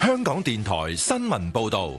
香港電台新聞報道。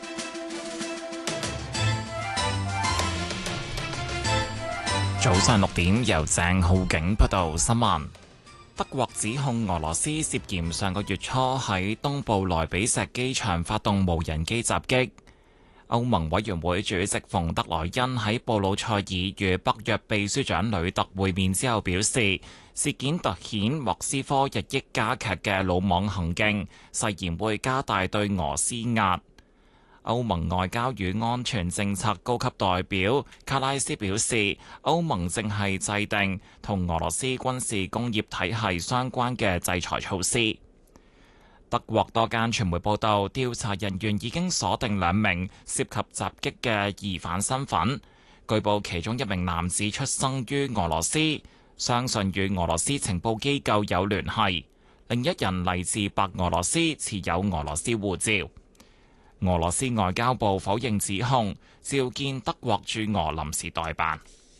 早上6點，由鄭浩景報道新聞。德國指控俄羅斯涉嫌上個月初喺東部萊比錫機場發動無人機襲擊。歐盟委員會主席馮德萊恩喺布魯塞爾與北約秘書長呂特會面之後表示，事件凸顯莫斯科日益加劇嘅魯莽行徑，誓言會加大對俄施壓。歐盟外交與安全政策高級代表卡拉斯表示，歐盟正係制定同俄羅斯軍事工業體系相關嘅制裁措施。德國多間傳媒報道，調查人員已經鎖定2名涉及襲擊嘅疑犯身份。據報其中1名男子出生於俄羅斯，相信與俄羅斯情報機構有聯繫；另一人嚟自白俄羅斯，持有俄羅斯護照。俄羅斯外交部否認指控，召見德國駐俄臨時代辦。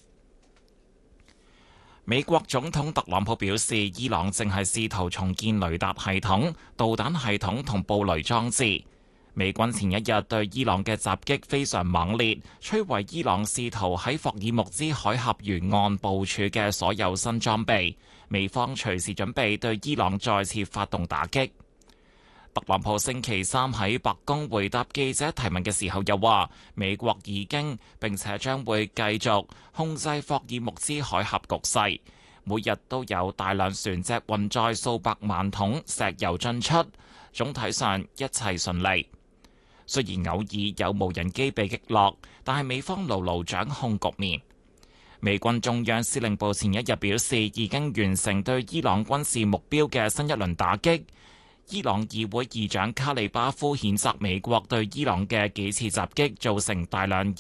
美國總統特朗普表示，伊朗正係試圖重建雷達系統、導彈系統同布雷裝置。美軍前一日對伊朗嘅襲擊非常猛烈，摧毀伊朗試圖喺霍爾木茲海峽沿岸部署嘅所有新裝備。美方隨時準備對伊朗再次發動打擊。特朗普星期三喺白宮回答記者提問嘅時候又話，美國已經並且將會繼續控制霍爾木茲海峽局勢，每日都有大量船隻運載數百萬桶石油進出，總體上一切順利。雖然偶爾有無人機被擊落，但係美方牢牢掌控局面。美軍中央司令部前一日表示，已經完成對伊朗軍事目標嘅新一輪打擊。伊朗議會議長卡利巴夫譴責美國對伊朗嘅幾次襲擊造成大量